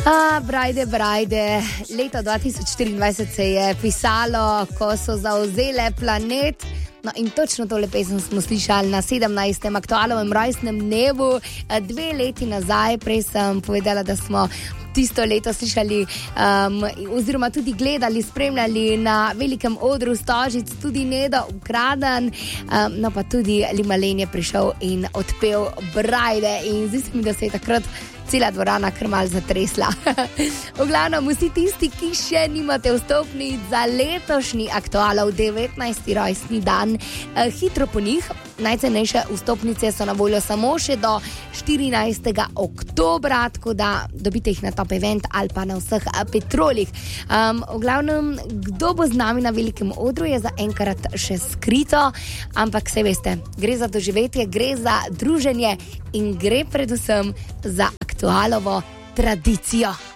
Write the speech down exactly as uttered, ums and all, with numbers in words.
A, brajde, brajde, leto dva tisoč štiriindvajset se je pisalo, ko so zavzele planet. No in točno tole pesem smo slišali na sedemnajstem aktualnem rojstnem dnevu, dve leti nazaj. Prej sem povedala, da smo tisto leto slišali um, oziroma tudi gledali, spremljali na velikem odru Stožic tudi Nedo Ukraden, um, no pa tudi Limalen je prišel in odpel Brajde in zdi se mi, da se je takrat cela dvorana kar mal zatresla. V glavnem, vsi tisti, ki še nimate vstopnic za letošnji aktualov devetnajsti rojstni dan, eh, hitro po njih. Najcenejše vstopnice so na voljo samo še do štirinajstega oktobra, tako da dobite jih na Top Event ali pa na vseh Petrolih. Um, v glavnem, kdo bo z nami na velikem odru, je zaenkrat še skrito, ampak se veste, gre za doživetje, gre za druženje in gre predvsem za aktualovo tradicijo.